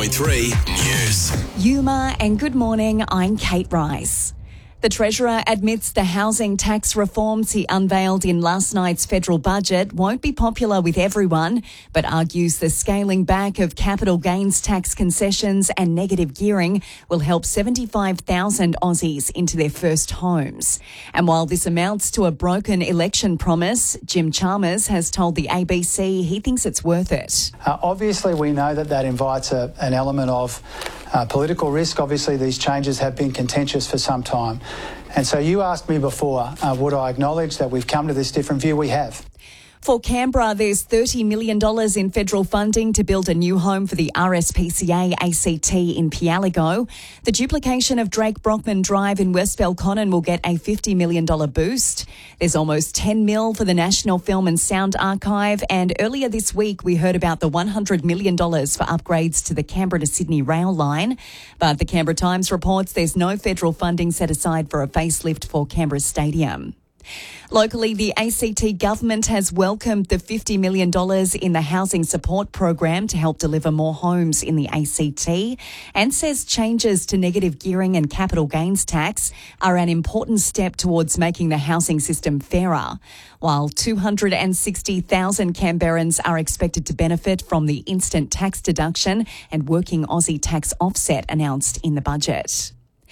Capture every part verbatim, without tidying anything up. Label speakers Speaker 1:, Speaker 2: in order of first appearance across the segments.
Speaker 1: point three News.
Speaker 2: Yuma and good morning, I'm Kate Rice. The Treasurer admits the housing tax reforms he unveiled in last night's federal budget won't be popular with everyone, but argues the scaling back of capital gains tax concessions and negative gearing will help seventy-five thousand Aussies into their first homes. And while this amounts to a broken election promise, Jim Chalmers has told the A B C he thinks it's worth it.
Speaker 3: Uh, obviously, we know that that invites a, an element of Uh, political risk. Obviously, these changes have been contentious for some time. And so you asked me before, uh, would I acknowledge that we've come to this different view? We have.
Speaker 2: For Canberra, there's thirty million dollars in federal funding to build a new home for the R S P C A A C T in Pialigo. The duplication of Drake Brockman Drive in West Belconnen will get a fifty million dollars boost. There's almost ten mil for the National Film and Sound Archive, and earlier this week we heard about the one hundred million dollars for upgrades to the Canberra to Sydney rail line. But the Canberra Times reports there's no federal funding set aside for a facelift for Canberra Stadium. Locally, the A C T government has welcomed the fifty million dollars in the housing support program to help deliver more homes in the A C T and says changes to negative gearing and capital gains tax are an important step towards making the housing system fairer. While two hundred sixty thousand Canberrans are expected to benefit from the instant tax deduction and working Aussie tax offset announced in the budget.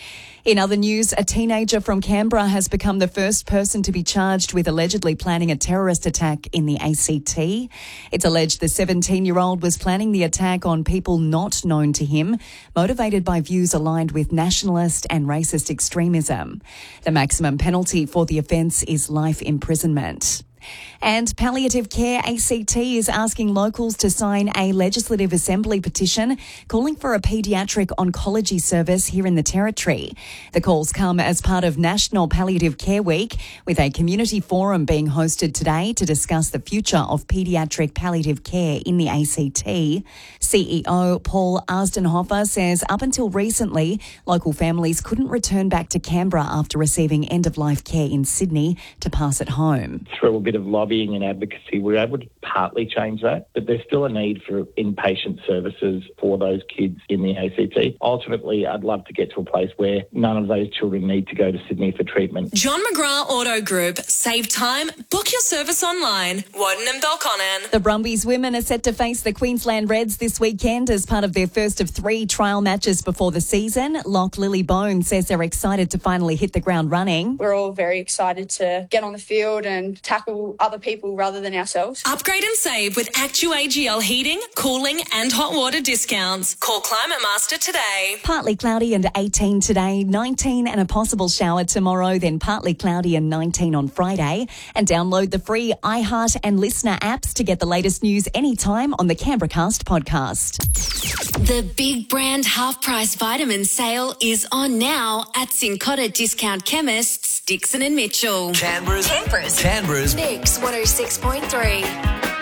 Speaker 2: In other news, a teenager from Canberra has become the first person to be charged with allegedly planning a terrorist attack in the A C T. It's alleged the seventeen-year-old was planning the attack on people not known to him, motivated by views aligned with nationalist and racist extremism. The maximum penalty for the offence is life imprisonment. And Palliative Care A C T is asking locals to sign a Legislative Assembly petition calling for a paediatric oncology service here in the Territory. The calls come as part of National Palliative Care Week, with a community forum being hosted today to discuss the future of paediatric palliative care in the A C T. C E O Paul Arstenhofer says up until recently, local families couldn't return back to Canberra after receiving end-of-life care in Sydney to pass it home.
Speaker 4: Through a bit of lobbying and advocacy, we were able to partly change that, but there's still a need for inpatient services for those kids in the A C T. Ultimately, I'd love to get to a place where none of those children need to go to Sydney for treatment.
Speaker 5: John McGrath Auto Group. Save time. Book your service online. Warden and Belconnen.
Speaker 2: The Brumbies women are set to face the Queensland Reds this weekend as part of their first of three trial matches before the season. Lock Lily Bone says they're excited to finally hit the ground running.
Speaker 6: We're all very excited to get on the field and tackle other people rather than ourselves.
Speaker 5: Upgrade and save with Actu A G L heating, cooling and hot water discounts. Call Climate Master today.
Speaker 2: Partly cloudy and eighteen today, nineteen and a possible shower tomorrow, then partly cloudy and nineteen on Friday. And download the free iHeart and Listener apps to get the latest news anytime on the Canberracast podcast.
Speaker 7: The big brand half-price vitamin sale is on now at Cincotta Discount Chemists, Dixon and Mitchell.
Speaker 1: Canberra's,
Speaker 7: Canberra's,
Speaker 1: Canberra's
Speaker 7: Mix one oh six point three.